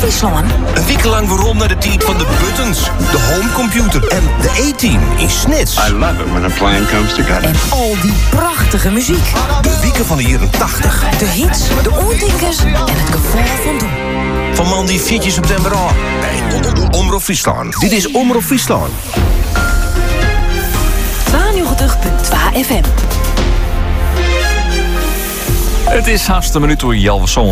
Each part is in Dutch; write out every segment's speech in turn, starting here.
Friesland. Een week lang waarom naar de tijd van de buttons, de homecomputer en de A-team in Snits. I love it when a plan comes together. En al die prachtige muziek. De wieken van de jaren 80. De hits, de oordinkers en het gevoel van doen. Van man die 4 september al. Bij Omroep Friesland. Dit is Omroep Friesland. 92.2 FM. Het is haast een minuut door Jalverson.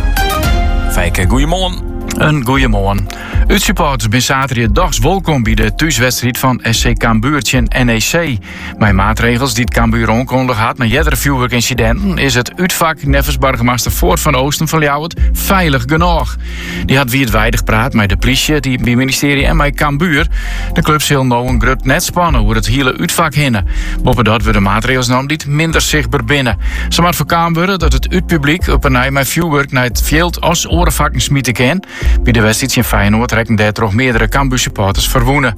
Fijke, goeiemorgen. Een goeiemorgen. Het supporters zijn zaterdag dags welkom bij de thuiswedstrijd van SC Cambuurtje en NEC. Met maatregels die het Cambuur onkondig had na jeder vuurwerkincidenten is het uitvak nevens burgemeester Voort van Oosten van Ljouwert veilig genoeg. Die had wie het weinig praat met de politie, die bij het ministerie en met Cambuur. De club zal nou een groot net spannen hoe het hele uitvak hinnen. Boven dat worden maatregels genomen die het minder zichtbaar binnen. Ze moet voorkomen worden dat het uitpubliek op een nij met vuurwerk naar het veld als orenvakken smieten kan. Bij de wedstrijd in Feyenoord rekken daar toch meerdere Cambuur-supporters verwoenen.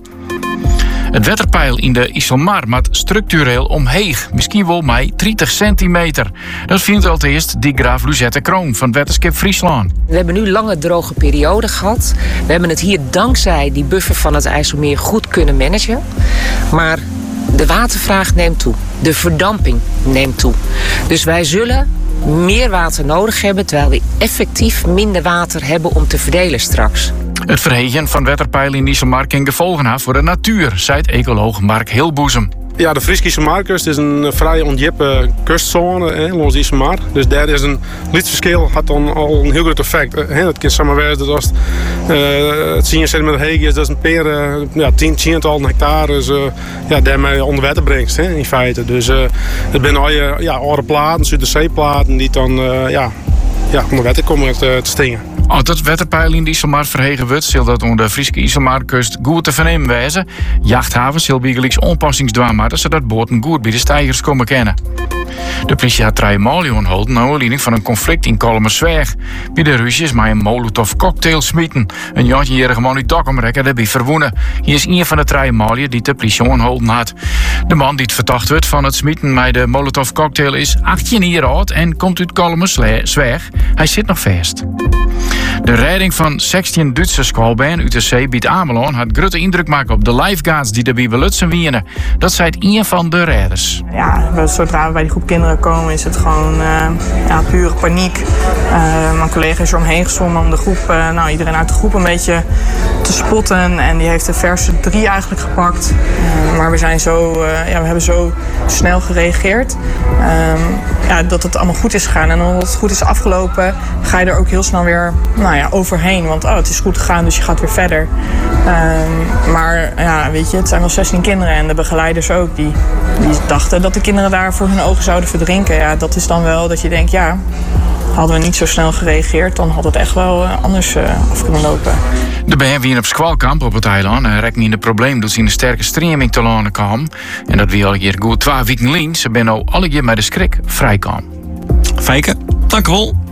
Het waterpeil in de IJsselmar moet structureel omheeg, misschien wel mij 30 centimeter. Dat vindt al eerst die graaf Luzette Kroon van Wetenschap Friesland. We hebben nu lange droge perioden gehad. We hebben het hier dankzij die buffer van het IJsselmeer goed kunnen managen. Maar de watervraag neemt toe. De verdamping neemt toe. Dus wij zullen meer water nodig hebben, terwijl we effectief minder water hebben om te verdelen straks. Het verhegen van waterpeil in IJsselmar kan gevolgen hebben voor de natuur, zei ecoloog Mark Hilboezem. Ja, de Friese Markust is een vrij ondiepe kustzone langs IJsselmar. Dus daar is een lichtverschil had dan al een heel groot effect. Het kan samenwerken dat als het 10 centimeter heeg is, dat is een per 10-tal hectare daarmee onder water brengt in feite. Dus het zijn al je oude platen, Zuiderzeeplaten die dan onder water komen te stingen. Als het waterpeil in de IJsselmar verhegen wordt, zal dat onder de Friese IJsselmarkust goed te vernemen wijzen. Jachthavens zal bijgelijks onpassingsdwaan maken zodat boten goed bij de stijgers komen kennen. De politie had 3 mannen aangehouden naar aanleiding van een conflict in Kolmersweg. Bij de ruzies met een molotov cocktail smieten. Een jongetje-jarige man uit Dokkumrekken daarbij verwonnen. Hier is een van de 3 mannen die de politie aangehouden had. De man die het verdacht wordt van het smieten met de molotov cocktail is 18 jaar oud en komt uit Kolmersweg. Hij zit nog vast. De redding van 16 Duitse schoolbaan uit de zee biedt Amelon had grote indruk maken op de lifeguards die erbij belutsen wienen. Dat zei een van de redders. Ja, zodra we bij die groep kinderen komen is het gewoon pure paniek. Mijn collega is er omheen gezwommen om de groep, iedereen uit de groep een beetje te spotten. En die heeft de verse 3 eigenlijk gepakt. Maar we zijn we hebben zo snel gereageerd dat het allemaal goed is gegaan. En omdat het goed is afgelopen, ga je er ook heel snel weer overheen. Want het is goed gegaan, dus je gaat weer verder. Maar weet je, het zijn wel 16 kinderen en de begeleiders ook. Die dachten dat de kinderen daar voor hun ogen zouden verdrinken. Ja, dat is dan wel dat je denkt, hadden we niet zo snel gereageerd, dan had het echt wel anders af kunnen lopen. De band wie op squalkamp op het eiland en rekken in de probleem dat ze in een sterke streming te lanen kwam. En dat wie al hier goed 2 weken lien, ze ben nou alle keer met de schrik vrij kwam. Fijke, dank u wel.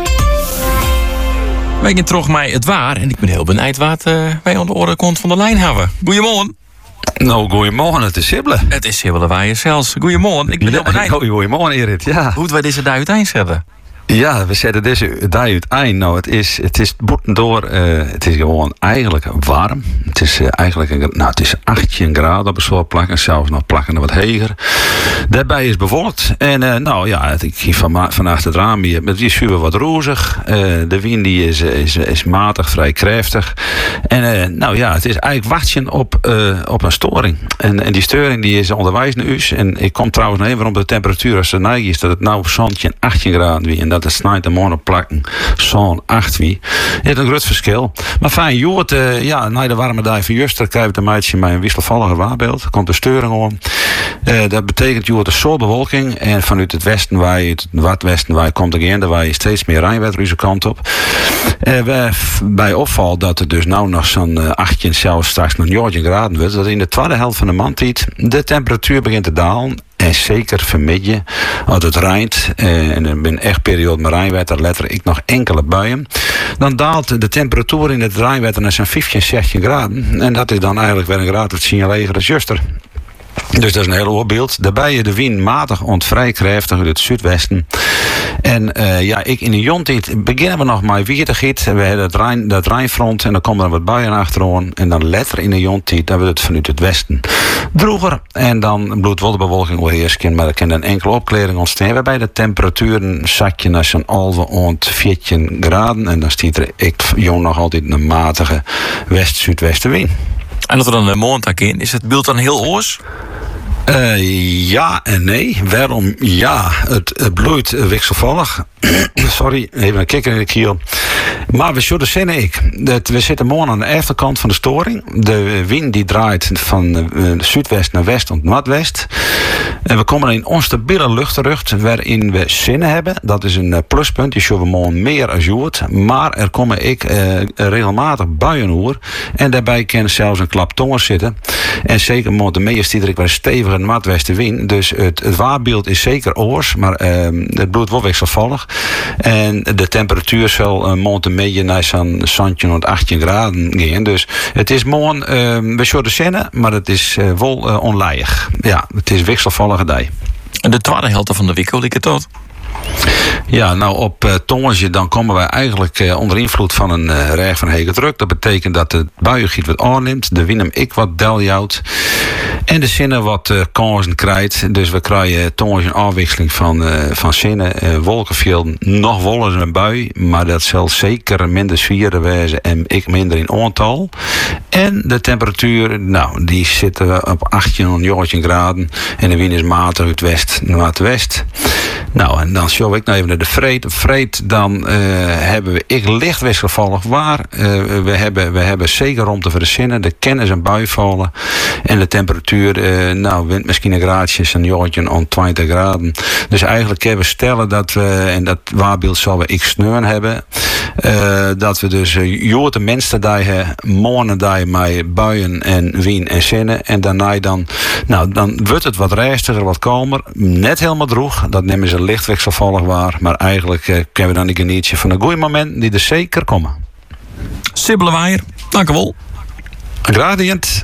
Wij gaan terug met het waar en ik ben heel benieuwd wat wij aan de orde kont van de lijn hebben. Goedemorgen. Nou, goedemorgen, het is Sibbelen. Het is Sibbelen waar je zelfs. Goedemorgen, ik ben heel benieuwd. Goedemorgen, Erit, ja. Hoe wij deze dag uiteen zetten? Ja, we zetten deze dag uiteen. Nou, het is boetendoor. Het is gewoon eigenlijk warm. Het is eigenlijk het is 18 graden op een soort plakken, zelfs nog plakken wat heger. Daarbij is bewolkt. En ik zie vannacht het raam hier. Het is super wat rozig. De wind die is matig, vrij krachtig. En het is eigenlijk wachten op een storing. En die storing die is onderwijs naar u. En ik kom trouwens even op de temperatuur als ze neig is dat het nou zo'n 18 graden wie. En dat het snijdt de morgen plakken zo'n 8 wie. Het is een groot verschil. Maar fijn, joort, na de warme dag van juster krijgt de meidje met een wisselvallige waarbeeld. Komt de storing om. Dat betekent joort de zo'n bewolking. En vanuit het westen uit het noordwesten komt er daar waar je steeds meer rijnwetter deze kant op. Bij opval dat het dus nou nog zo'n 18, zelfs straks nog 19 graden wordt. Dat in de tweede helft van de maand de temperatuur begint te dalen. En zeker vanmiddag, als het regent, en er ben echt periode met rijnwetter, letterlijk nog enkele buien, dan daalt de temperatuur in het rijnwetter naar zo'n 15, 16 graden. En dat is dan eigenlijk weer een graad het signaleren als juster. Dus dat is een heel oorbeeld. Daarbij de wind matig ont vrij krachtig uit het zuidwesten. En ik in de jontijd beginnen we nog maar wietigheid. We hebben dat Rijnfront en dan komen er wat buien achterom. En dan letter in de jontijd, dan wordt het vanuit het westen droger. En dan bloedt wel de bewolking overheersen. Maar er kan een enkele opklaring ontstaan. Waarbij de temperaturen zakje naar zo'n halve ont 14 graden. En dan stiet er nog altijd een matige west-zuidwestenwind. En dat er dan een maandag in, is het beeld dan heel oors? Ja en nee. Waarom ja? Het bloeit wisselvallig. Sorry, even een kikker in de kiel. Maar we zullen zeggen we zitten morgen aan de achterkant van de storing. De wind die draait van zuidwest naar west en noordwest. En we komen in onstabiele luchtrucht waarin we zinnen hebben. Dat is een pluspunt. Die zullen we morgen meer als joert. Maar er komen regelmatig buien hoor. En daarbij kan zelfs een klap tongen zitten. En zeker moet de meeste iedere keer stevige noordwestenwind. Dus het waarbeeld is zeker oors. Maar het bloeit wel wisselvallig. En de temperatuur zal morgen mee naar zo'n 18 graden gaan. Dus het is morgen, we zullen zinnen, maar het is wel onlijig. Ja, het is wisselvallige dag. En de tweede helft van de week, hoe liep het tot? Ja, nou op Tongensje dan komen wij eigenlijk onder invloed van een reg van hege druk. Dat betekent dat de buiengiet wat aanneemt, de wind hem wat deljouwt en de zinnen wat kansen krijgt. Dus we krijgen Tongensje een afwisseling van zinnen. Wolkenvelden, nog wel eens een bui, maar dat zal zeker minder zwieren wezen en ik minder in aantal. En de temperatuur, nou, die zitten op 18 graden en de wind is matig uit west naar noordwest. Nou, en dan show ik nou even naar de vreed. Op vreed dan hebben we licht wisselvallig waar. We hebben zeker ruimte voor de zinnen. De kennis en bui vallen. En de temperatuur, wint misschien een graadje en jootje om 20 graden. Dus eigenlijk kunnen we stellen dat we, en dat waarbeeld zal we x-sneur hebben, dat we dus jote mensen daar morgen daar met buien en wind en zinnen. En daarna dan wordt het wat rustiger, wat kalmer. Net helemaal droog. Dat nemen ze licht wisselvallig waar. Maar eigenlijk kunnen we dan een genietje van een goeie moment die er zeker komen. Sibylle Waaier, dank u wel. Gradient.